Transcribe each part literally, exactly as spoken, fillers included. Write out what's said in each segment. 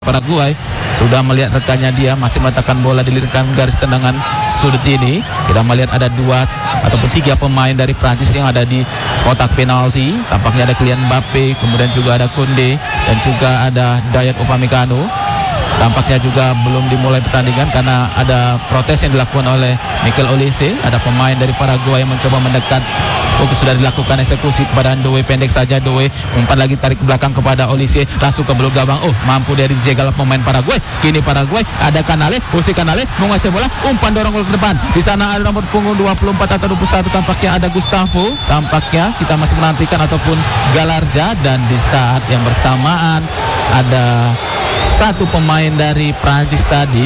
Paraguay sudah melihat rekannya, dia masih meletakkan bola di lirikan garis tendangan sudut ini. Kita melihat ada dua ataupun tiga pemain dari Prancis yang ada di kotak penalti. Tampaknya ada Kylian Mbappe, kemudian juga ada Koundé dan juga ada Dayot Upamecano. Tampaknya juga belum dimulai pertandingan karena ada protes yang dilakukan oleh Mikel Olise. Ada pemain dari Paraguay yang mencoba mendekat. Oh, sudah dilakukan eksekusi kepada Ndoye, pendek saja Ndoye, umpan lagi tarik ke belakang kepada Olise, langsung ke belakang gawang. Oh, mampu dari dijegal pemain Paraguay. Kini Paraguay ada Canale, Jose Canale menguasai bola, umpan dorong ke depan. Di sana ada nomor punggung dua puluh empat atau dua puluh satu, tampaknya ada Gustavo. Tampaknya kita masih menantikan ataupun Galarza, dan di saat yang bersamaan ada satu pemain dari Prancis tadi,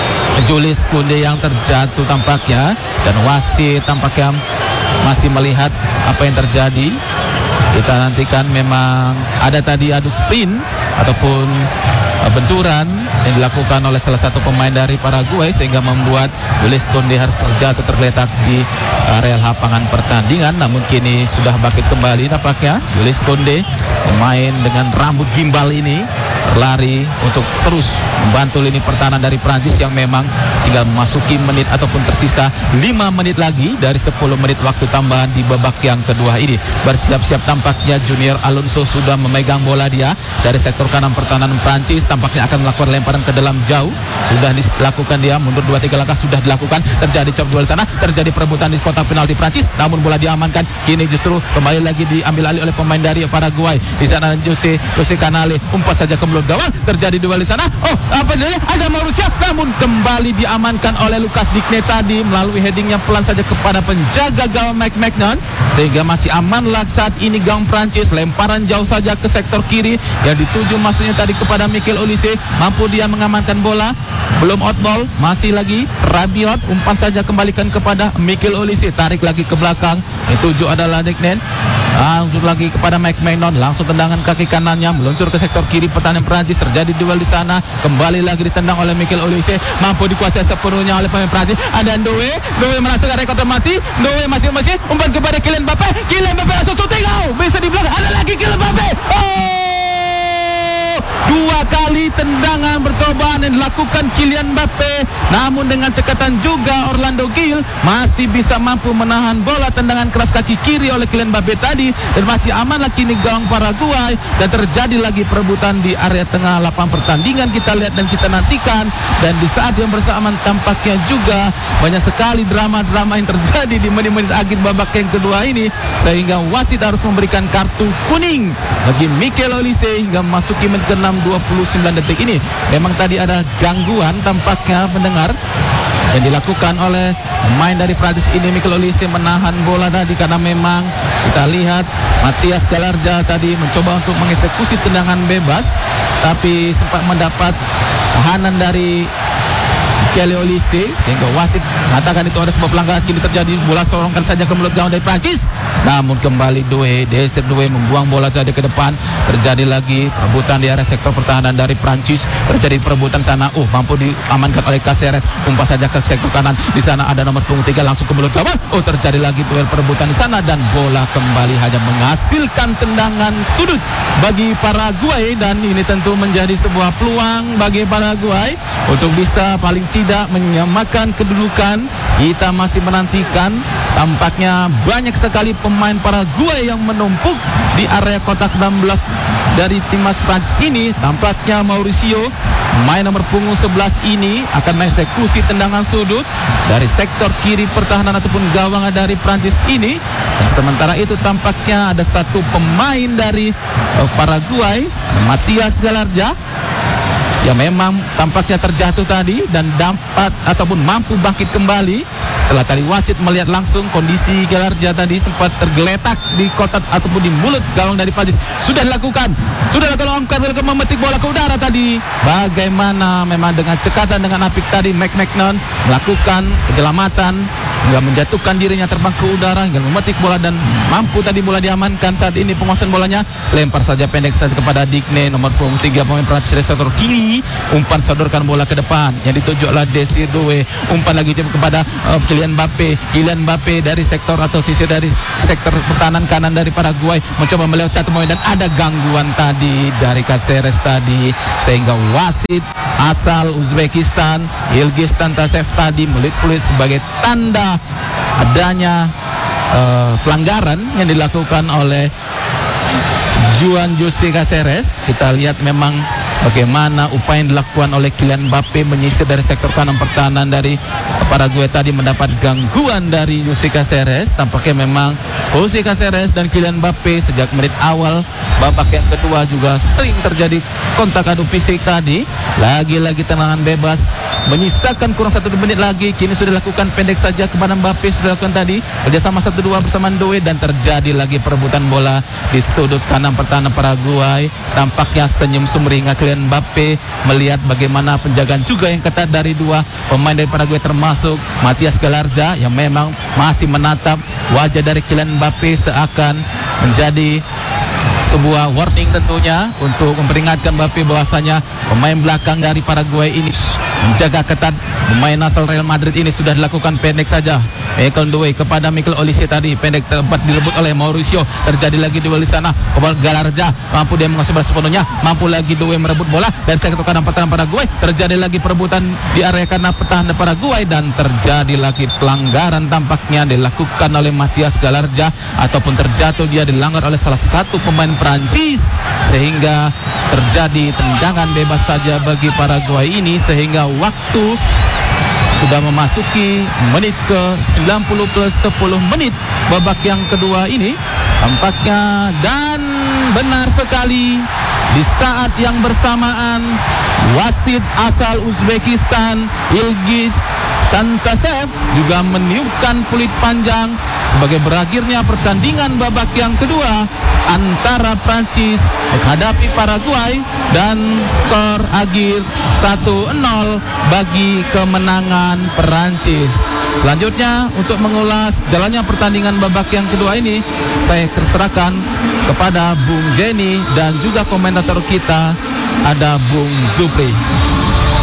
Jules Koundé, yang terjatuh tampaknya, dan wasit tampaknya masih melihat apa yang terjadi. Kita nantikan, memang ada tadi adu sprint ataupun uh, benturan yang dilakukan oleh salah satu pemain dari Paraguay sehingga membuat Jules Koundé harus terjatuh tergeletak di area lapangan pertandingan. Namun kini sudah bangkit kembali nampaknya Jules Koundé, pemain dengan rambut gimbal ini, berlari untuk terus membantu lini pertahanan dari Prancis yang memang tinggal memasuki menit ataupun tersisa lima menit lagi dari sepuluh menit waktu tambahan di babak yang kedua ini. Bersiap-siap tampaknya Junior Alonso sudah memegang bola dia dari sektor kanan pertahanan Prancis, tampaknya akan melakukan lemparan ke dalam jauh. Sudah dilakukan dia, mundur dua tiga langkah sudah dilakukan. Terjadi chop duel sana, terjadi perebutan di kotak penalti Prancis, namun bola diamankan. Kini justru kembali lagi diambil alih oleh pemain dari Paraguay. Di sana Jose Jose Canale, umpat saja ke mulut gawang, terjadi duel di sana. Oh, apa ini? Ada Mauricio, namun kembali diamankan oleh Lucas Digne tadi melalui heading yang pelan saja kepada penjaga gawang Mike Maignan, sehingga masih amanlah saat ini gawang Prancis. Lemparan jauh saja ke sektor kiri yang dituju maksudnya tadi kepada Mikel Olise, mampu dia mengamankan bola. Belum out ball, masih lagi Rabiot, umpan saja kembalikan kepada Mikel Olise, tarik lagi ke belakang. Yang tujuh adalah Digne, langsung lagi kepada Mike Maignan, langsung tendangan kaki kanannya meluncur ke sektor kiri pertahanan Prancis. Terjadi duel di sana, kembali lagi ditendang oleh Mikel Olise, mampu dikuasai sepenuhnya oleh pemain Prancis. Ada Ndoye, Ndoye merasakan rekor mati. Ndoye masing-masing umpan kepada Kylian Mbappe, Kylian Mbappe langsung shooting, oh, bisa di belakang, ada lagi Kylian Mbappe. Oh, dua kali tendangan percobaan yang dilakukan Kylian Mbappe, namun dengan cekatan juga Orlando Gil masih bisa mampu menahan bola tendangan keras kaki kiri oleh Kylian Mbappe tadi, dan masih aman lagi nih gawang Paraguay. Dan terjadi lagi perebutan di area tengah lapangan pertandingan, kita lihat dan kita nantikan. Dan di saat yang bersamaan tampaknya juga banyak sekali drama-drama yang terjadi di menit-menit akhir babak yang kedua ini, sehingga wasit harus memberikan kartu kuning bagi Mikel Olise hingga memasuki menit ke enam dua puluh sembilan detik ini. Memang tadi ada gangguan tampaknya mendengar yang dilakukan oleh pemain dari Prancis ini. Mikel Olise menahan bola tadi karena memang kita lihat Matias Galarza tadi mencoba untuk mengeksekusi tendangan bebas, tapi sempat mendapat tahanan dari Mikel Olise sehingga wasit mengatakan itu ada sebuah pelanggaran. Kini terjadi bola sorongkan saja ke mulut gawang dari Prancis, namun kembali Doué, Desir Doué membuang bola tadi ke depan. Terjadi lagi perebutan di area sektor pertahanan dari Prancis. Terjadi perebutan sana, oh, mampu diamankan oleh Caceres, umpan saja ke sektor kanan. Di sana ada nomor punggung tiga langsung ke mulut gawang. Oh, terjadi lagi duel perebutan di sana, dan bola kembali hanya menghasilkan tendangan sudut bagi Paraguay. Dan ini tentu menjadi sebuah peluang bagi Paraguay untuk bisa paling tidak menyamakan kedudukan. Kita masih menantikan, tampaknya banyak sekali pemain Paraguay yang menumpuk di area kotak enam belas dari timnas Prancis ini. Tampaknya Mauricio, pemain nomor punggung sebelas ini, akan mengeksekusi tendangan sudut dari sektor kiri pertahanan ataupun gawang dari Prancis ini. Dan sementara itu tampaknya ada satu pemain dari uh, Paraguay, Matias Galarza, yang memang tampaknya terjatuh tadi dan dapat ataupun mampu bangkit kembali setelah tadi wasit melihat langsung kondisi Galarza tadi sempat tergeletak di kotak ataupun di mulut gawang dari Prancis. Sudah dilakukan, sudah dilakukan memetik bola ke udara tadi. Bagaimana memang dengan cekatan dengan apik tadi Mike Maignan melakukan penyelamatan hingga menjatuhkan dirinya terbang ke udara hingga memetik bola dan mampu tadi bola diamankan. Saat ini penguasaan bolanya, lempar saja pendek saja kepada Digne nomor punggung tiga pemain Prancis dari sektor kiri. Umpan sodorkan bola ke depan yang dituju oleh Desir Doué. Umpan lagi kepada uh, Kylian Mbappe. Kylian Mbappe dari sektor atau sisi dari sektor pertahanan kanan dari Paraguay mencoba melewat satu pemain dan ada gangguan tadi dari Caceres tadi sehingga wasit asal Uzbekistan Ilgiz Tantasev tadi melihat-lihat sebagai tanda adanya uh, pelanggaran yang dilakukan oleh Juan Jose Caceres. Kita lihat memang bagaimana upaya yang dilakukan oleh Kylian Mbappe menyisir dari sektor kanan pertahanan dari Paraguay tadi mendapat gangguan dari Jose Caceres. Tampaknya memang Jose Caceres dan Kylian Mbappe sejak menit awal babak yang kedua juga sering terjadi kontak adu fisik tadi. Lagi-lagi tendangan bebas menyisakan kurang satu menit lagi. Kini sudah dilakukan pendek saja kepada Mbappe, sudah dilakukan tadi kerjasama satu dua bersama Doué dan terjadi lagi perebutan bola di sudut kanan pertahanan Paraguay. Tampaknya senyum sumringah Kylian Mbappe melihat bagaimana penjagaan juga yang ketat dari dua pemain dari Paraguay termasuk Matias Galarza yang memang masih menatap wajah dari Kylian Mbappe seakan menjadi sebuah warning tentunya untuk memperingatkan Mbappe bahwasanya pemain belakang dari Paraguay ini menjaga ketat. Pemain asal Real Madrid ini sudah dilakukan pendek saja. Michael Doué kepada Michael Olise tadi pendek tempat direbut oleh Mauricio. Terjadi lagi duel di sana. Kembali Galarza mampu dia menguasai bola sepenuhnya. Mampu lagi Doué merebut bola dari sektor kanan pertahanan Paraguay. Terjadi lagi perebutan di area kanan pertahanan Paraguay dan terjadi lagi pelanggaran tampaknya dilakukan oleh Matias Galarza ataupun terjatuh dia dilanggar oleh salah satu pemain Prancis sehingga terjadi tendangan bebas saja bagi Paraguay ini sehingga waktu sudah memasuki menit ke sembilan puluh plus sepuluh menit babak yang kedua ini tampaknya. Dan benar sekali di saat yang bersamaan wasit asal Uzbekistan Ilgiz Tantasev juga meniupkan peluit panjang sebagai berakhirnya pertandingan babak yang kedua antara Prancis menghadapi Paraguay dan skor akhir satu nol bagi kemenangan Prancis. Selanjutnya untuk mengulas jalannya pertandingan babak yang kedua ini saya serahkan kepada Bung Jenny dan juga komentator kita ada Bung Zupri.